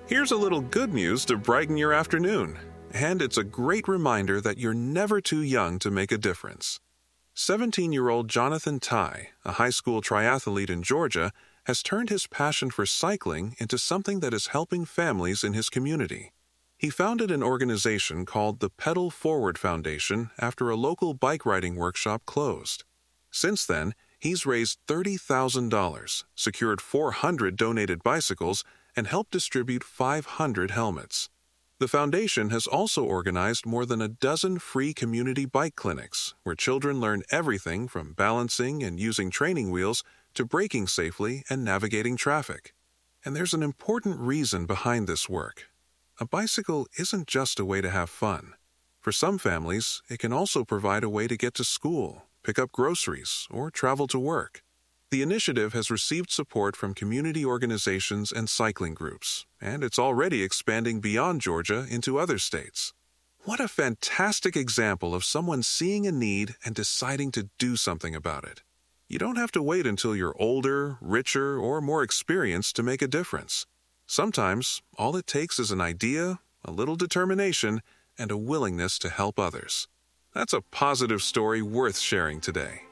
Here's a little good news to brighten your afternoon. And it's a great reminder that you're never too young to make a difference. 17-year-old Jonathan Tai, a high school triathlete in Georgia, has turned his passion for cycling into something that is helping families in his community. He founded an organization called the Pedal Forward Foundation after a local bike riding workshop closed. Since then, he's raised $30,000, secured 400 donated bicycles, and helped distribute 500 helmets. The foundation has also organized more than a dozen free community bike clinics where children learn everything from balancing and using training wheels to braking safely and navigating traffic. And there's an important reason behind this work. A bicycle isn't just a way to have fun. For some families, it can also provide a way to get to school, pick up groceries, or travel to work. The initiative has received support from community organizations and cycling groups, and it's already expanding beyond Georgia into other states. What a fantastic example of someone seeing a need and deciding to do something about it. You don't have to wait until you're older, richer, or more experienced to make a difference. Sometimes, all it takes is an idea, a little determination, and a willingness to help others. That's a positive story worth sharing today.